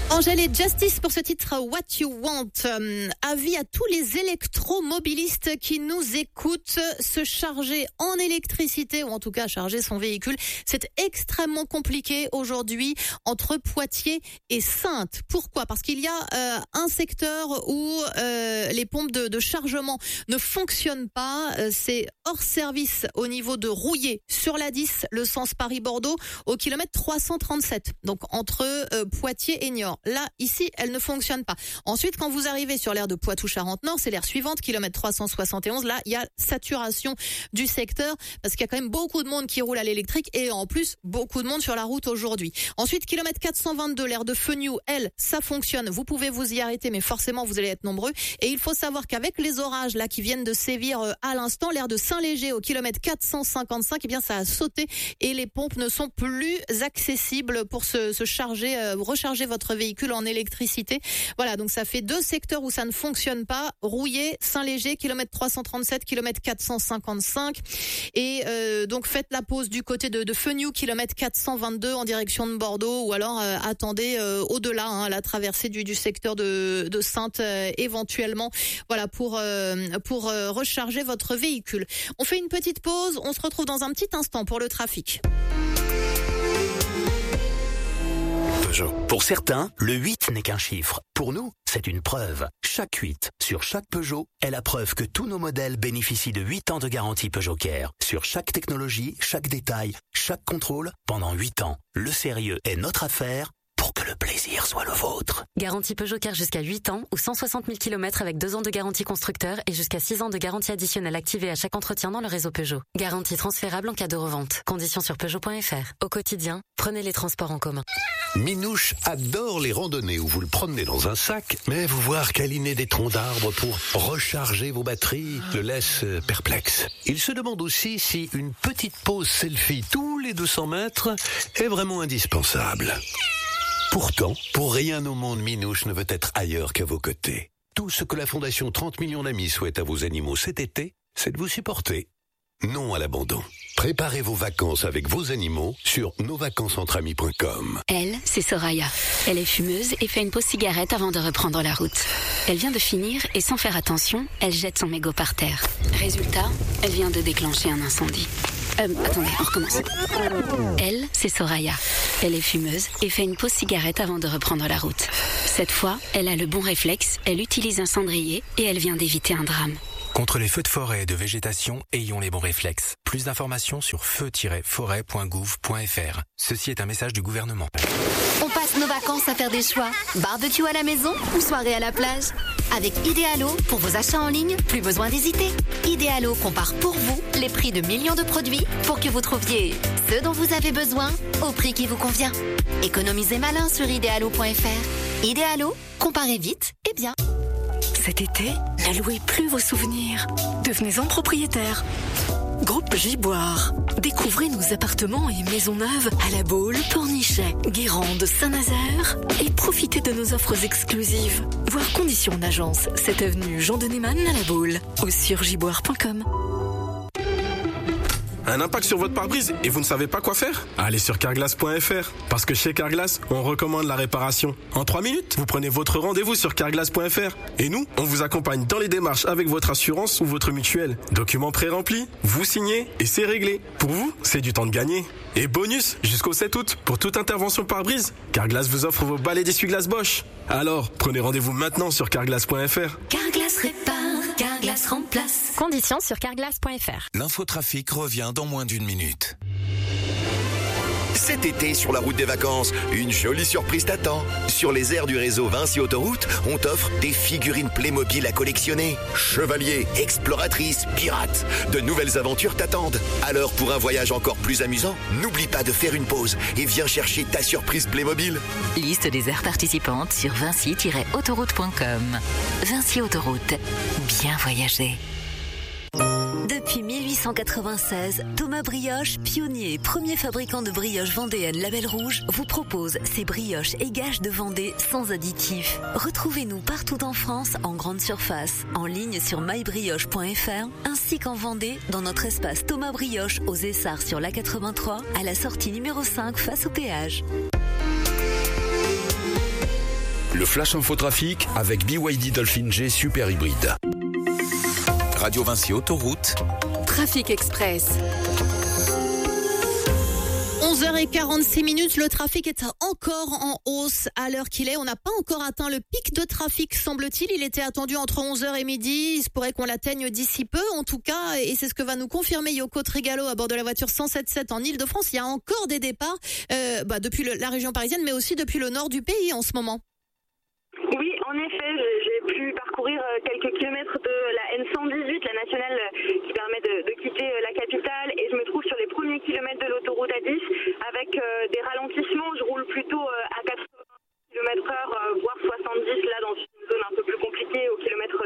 Angèle et Justice pour ce titre What You Want. Avis à tous les électromobilistes qui nous écoutent, se charger en électricité ou en tout cas charger son véhicule, c'est extrêmement compliqué aujourd'hui entre Poitiers et Saintes. Pourquoi ? Parce qu'il y a un secteur où les pompes de chargement ne fonctionnent pas. C'est hors service au niveau de Rouillé sur la 10, le sens Paris-Bordeaux au kilomètre 337. Donc entre Poitiers et Niort. Là, ici, elle ne fonctionne pas. Ensuite, quand vous arrivez sur l'aire de Poitou-Charentes-Nord, c'est l'aire suivante, kilomètre 371. Là, il y a saturation du secteur parce qu'il y a quand même beaucoup de monde qui roule à l'électrique et en plus, beaucoup de monde sur la route aujourd'hui. Ensuite, kilomètre 422, l'aire de Feniou, elle, ça fonctionne. Vous pouvez vous y arrêter, mais forcément, vous allez être nombreux. Et il faut savoir qu'avec les orages là qui viennent de sévir à l'instant, l'aire de Saint-Léger au kilomètre 455, eh bien, ça a sauté et les pompes ne sont plus accessibles pour se charger, recharger votre véhicule en électricité. Voilà, donc ça fait deux secteurs où ça ne fonctionne pas. Rouillé, Saint-Léger, kilomètre 337, kilomètre 455. Et donc faites la pause du côté de Feniou, kilomètre 422 en direction de Bordeaux, ou alors attendez au-delà, la traversée du secteur de Saintes éventuellement. Voilà, pour recharger votre véhicule. On fait une petite pause, on se retrouve dans un petit instant pour le trafic. Peugeot. Pour certains, le 8 n'est qu'un chiffre. Pour nous, c'est une preuve. Chaque 8 sur chaque Peugeot est la preuve que tous nos modèles bénéficient de 8 ans de garantie Peugeot Care. Sur chaque technologie, chaque détail, chaque contrôle, pendant 8 ans. Le sérieux est notre affaire pour que le plaisir soit le vôtre. Garantie Peugeot Care jusqu'à 8 ans ou 160 000 km avec 2 ans de garantie constructeur et jusqu'à 6 ans de garantie additionnelle activée à chaque entretien dans le réseau Peugeot. Garantie transférable en cas de revente. Conditions sur Peugeot.fr. Au quotidien, prenez les transports en commun. Minouche adore les randonnées où vous le promenez dans un sac, mais vous voir câliner des troncs d'arbres pour recharger vos batteries le laisse perplexe. Il se demande aussi si une petite pause selfie tous les 200 mètres est vraiment indispensable. Pourtant, pour rien au monde, Minouche ne veut être ailleurs qu'à vos côtés. Tout ce que la Fondation 30 millions d'amis souhaite à vos animaux cet été, c'est de vous supporter. Non à l'abandon. Préparez vos vacances avec vos animaux sur nosvacancesentramis.com. Elle, c'est Soraya. Elle est fumeuse et fait une pause cigarette avant de reprendre la route. Elle vient de finir et sans faire attention, elle jette son mégot par terre. Résultat, elle vient de déclencher un incendie. Attendez, on recommence. Elle, c'est Soraya. Elle est fumeuse et fait une pause cigarette avant de reprendre la route. Cette fois, elle a le bon réflexe, elle utilise un cendrier et elle vient d'éviter un drame. Contre les feux de forêt et de végétation, ayons les bons réflexes. Plus d'informations sur feu-forêt.gouv.fr. Ceci est un message du gouvernement. On passe nos vacances à faire des choix. Barbecue à la maison ou soirée à la plage. Avec Idealo, pour vos achats en ligne, plus besoin d'hésiter. Idealo compare pour vous les prix de millions de produits pour que vous trouviez ce dont vous avez besoin au prix qui vous convient. Économisez malin sur idealo.fr. Idealo, comparez vite et bien. Cet été, n'allouez plus vos souvenirs. Devenez-en propriétaire. Groupe Giboire. Découvrez nos appartements et maisons neuves à La Baule, Pornichet, Guérande, Saint-Nazaire et profitez de nos offres exclusives. Voir conditions en agence, 7 avenue Jean de Neyman à La Baule ou sur giboire.com. Un impact sur votre pare-brise et vous ne savez pas quoi faire ? Allez sur carglass.fr. Parce que chez Carglass, on recommande la réparation. En 3 minutes, vous prenez votre rendez-vous sur carglass.fr. Et nous, on vous accompagne dans les démarches avec votre assurance ou votre mutuelle. Documents pré-remplis, vous signez et c'est réglé. Pour vous, c'est du temps de gagner. Et bonus, jusqu'au 7 août, pour toute intervention pare-brise, Carglass vous offre vos balais d'essuie-glace Bosch. Alors, prenez rendez-vous maintenant sur carglass.fr. Carglass répare, Carglass remplace. Conditions sur carglass.fr. L'infotrafic revient dans moins d'1 minute. Cet été, sur la route des vacances, une jolie surprise t'attend. Sur les aires du réseau Vinci Autoroute, on t'offre des figurines Playmobil à collectionner. Chevaliers, exploratrices, pirates, de nouvelles aventures t'attendent. Alors, pour un voyage encore plus amusant, n'oublie pas de faire une pause et viens chercher ta surprise Playmobil. Liste des aires participantes sur vinci-autoroute.com. Vinci Autoroute. Bien voyager. Depuis 1896, Thomas Brioche, pionnier et premier fabricant de brioches vendéennes Label Rouge, vous propose ses brioches et gages de Vendée sans additifs. Retrouvez-nous partout en France, en grande surface, en ligne sur mybrioche.fr, ainsi qu'en Vendée, dans notre espace Thomas Brioche aux Essarts sur l'A83, à la sortie numéro 5 face au péage. Le Flash Info Trafic avec BYD Dolphin G Super Hybride. Radio Vinci Autoroute. Trafic Express. 11h46, le trafic est encore en hausse à l'heure qu'il est. On n'a pas encore atteint le pic de trafic, semble-t-il. Il était attendu entre 11h et midi. Il se pourrait qu'on l'atteigne d'ici peu, en tout cas. Et c'est ce que va nous confirmer Yoko Trigalo à bord de la voiture 107.7 en Ile-de-France. Il y a encore des départs depuis la région parisienne, mais aussi depuis le nord du pays en ce moment. Oui, en effet, j'ai pu parcourir quelques kilomètres de la N118, la nationale qui permet de quitter la capitale, et je me trouve sur les premiers kilomètres de l'autoroute A10 avec des ralentissements. Je roule plutôt à 80 km/h, voire 70 là dans une zone un peu plus compliquée au kilomètre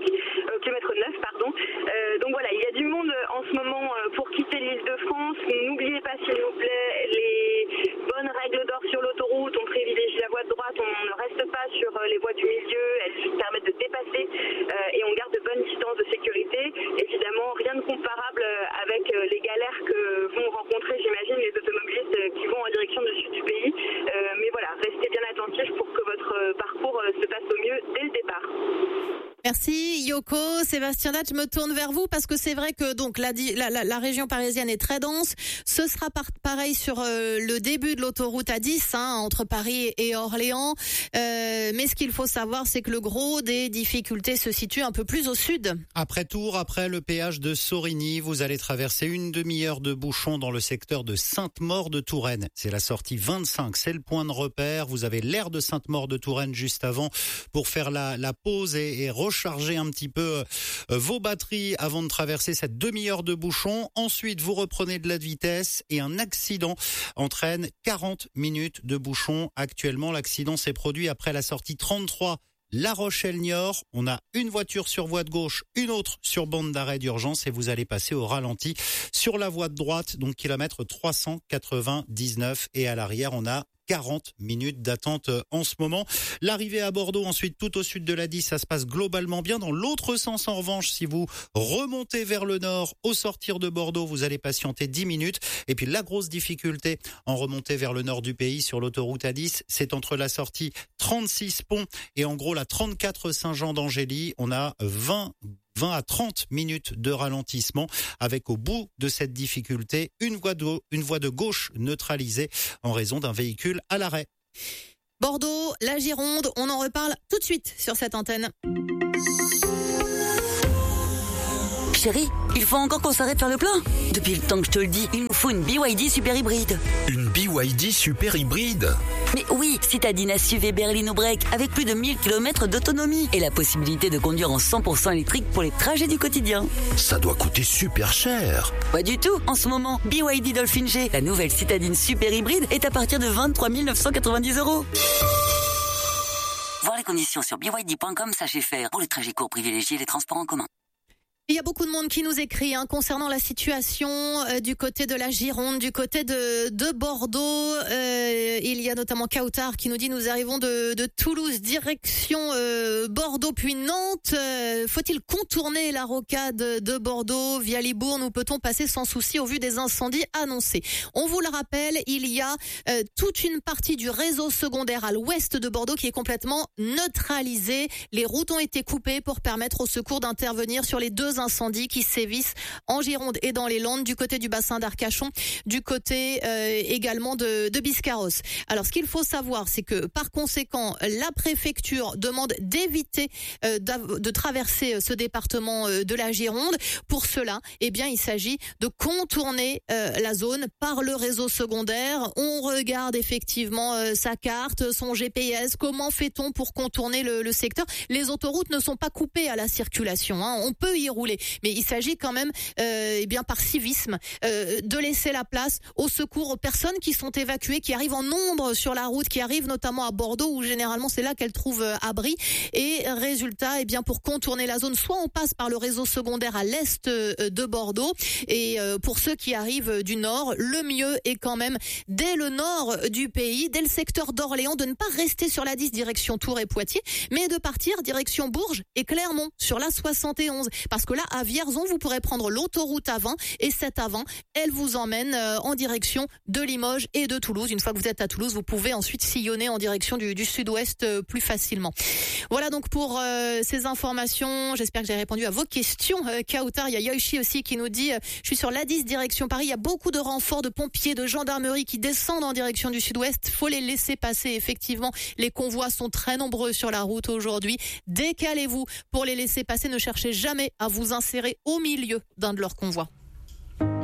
9, pardon. Donc voilà, il y a du monde en ce moment pour quitter l'Île-de-France. N'oubliez pas, s'il vous plaît, les bonnes règles d'or sur l'autoroute. On privilégie la voie de droite, on ne reste pas sur les voies du milieu, elles permettent de dépasser et on garde de bonnes distances de sécurité. Évidemment, rien de comparable avec les galères que vont rencontrer, j'imagine, les automobilistes qui vont en direction du sud du pays. Mais voilà, restez bien attentifs pour que votre parcours se passe au mieux dès le départ. Merci Yoko. Sébastien Dach, je me tourne vers vous parce que c'est vrai que donc la région parisienne est très dense. Ce sera pareil sur le début de l'autoroute A10 entre Paris et Orléans. Mais ce qu'il faut savoir, c'est que le gros des difficultés se situe un peu plus au sud. Après Tours, après le péage de Sorigny, vous allez traverser une demi-heure de bouchon dans le secteur de Sainte-Maure-de-Touraine. C'est la sortie 25, c'est le point de repère. Vous avez l'aire de Sainte-Maure-de-Touraine juste avant pour faire la pause et recharger un petit peu vos batteries avant de traverser cette demi-heure de bouchon. Ensuite, vous reprenez de la vitesse et un accident entraîne 40 minutes de bouchon. Actuellement, l'accident s'est produit après la sortie 33 La Rochelle-Niort. On a une voiture sur voie de gauche, une autre sur bande d'arrêt d'urgence et vous allez passer au ralenti sur la voie de droite, donc kilomètre 399 et à l'arrière, on a 40 minutes d'attente en ce moment. L'arrivée à Bordeaux, ensuite tout au sud de la 10, ça se passe globalement bien. Dans l'autre sens, en revanche, si vous remontez vers le nord, au sortir de Bordeaux, vous allez patienter 10 minutes. Et puis la grosse difficulté en remontée vers le nord du pays sur l'autoroute A10, c'est entre la sortie 36 Pont et en gros la 34 Saint-Jean d'Angély. On a 20 à 30 minutes de ralentissement avec au bout de cette difficulté une voie de gauche neutralisée en raison d'un véhicule à l'arrêt. Bordeaux, la Gironde, on en reparle tout de suite sur cette antenne. Chérie, il faut encore qu'on s'arrête faire le plein. Depuis le temps que je te le dis, il nous faut une BYD Super Hybride. Une BYD Super Hybride? Mais oui, citadine SUV berline break avec plus de 1000 km d'autonomie et la possibilité de conduire en 100% électrique pour les trajets du quotidien. Ça doit coûter super cher. Pas du tout. En ce moment, BYD Dolphin G, la nouvelle citadine Super Hybride, est à partir de 23 990 €. Voir les conditions sur byd.com, sachez faire. Pour les trajets courts, privilégiez les transports en commun. Il y a beaucoup de monde qui nous écrit concernant la situation du côté de la Gironde, du côté de Bordeaux. Il y a notamment Kautar qui nous dit: nous arrivons de Toulouse direction Bordeaux puis Nantes. Faut-il contourner la rocade de Bordeaux via Libourne ou peut-on passer sans souci au vu des incendies annoncés? On vous le rappelle, il y a toute une partie du réseau secondaire à l'ouest de Bordeaux qui est complètement neutralisée. Les routes ont été coupées pour permettre aux secours d'intervenir sur les deux incendies qui sévissent en Gironde et dans les Landes, du côté du bassin d'Arcachon, du côté également de Biscarrosse. Alors ce qu'il faut savoir, c'est que par conséquent, la préfecture demande d'éviter de traverser ce département de la Gironde. Pour cela, eh bien, il s'agit de contourner la zone par le réseau secondaire. On regarde effectivement sa carte, son GPS. Comment fait-on pour contourner le secteur? Les autoroutes ne sont pas coupées à la circulation. On peut y rouler. Mais il s'agit quand même, par civisme, de laisser la place au secours aux personnes qui sont évacuées, qui arrivent en nombre sur la route, qui arrivent notamment à Bordeaux, où généralement c'est là qu'elles trouvent abri. Et résultat, pour contourner la zone, soit on passe par le réseau secondaire à l'est de Bordeaux. Et pour ceux qui arrivent du nord, le mieux est quand même, dès le nord du pays, dès le secteur d'Orléans, de ne pas rester sur la 10 direction Tours et Poitiers, mais de partir direction Bourges et Clermont sur la 71. Parce que là, là, à Vierzon, vous pourrez prendre l'autoroute A20 et cette A20, elle vous emmène en direction de Limoges et de Toulouse. Une fois que vous êtes à Toulouse, vous pouvez ensuite sillonner en direction du sud-ouest plus facilement. Voilà donc pour ces informations. J'espère que j'ai répondu à vos questions. Kautar, il y a Yoichi aussi qui nous dit je suis sur l'A10 direction Paris. Il y a beaucoup de renforts de pompiers, de gendarmerie qui descendent en direction du sud-ouest. Faut les laisser passer. Effectivement, les convois sont très nombreux sur la route aujourd'hui. Décalez-vous pour les laisser passer. Ne cherchez jamais à vous insérer au milieu d'un de leurs convois.